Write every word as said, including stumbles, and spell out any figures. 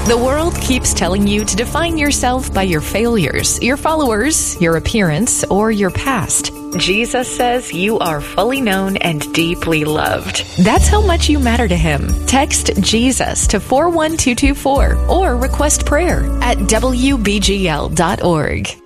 The world keeps telling you to define yourself by your failures, your followers, your appearance, or your past. Jesus says you are fully known and deeply loved. That's how much you matter to him. Text Jesus to four one two two four or request prayer at W B G L dot org.